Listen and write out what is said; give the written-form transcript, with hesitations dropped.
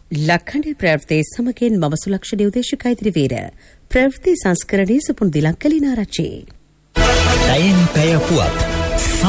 ලක්ඛණ්ඩ ප්‍රවෘත්ති සමගින් මම සුලක්ෂණ උදේශිකා ඉදිරිවීර ප්‍රවෘත්ති සංස්කරණයේ සුපුන් දිලක්කලිනාරච්චි. ටයින් පැය පුවත්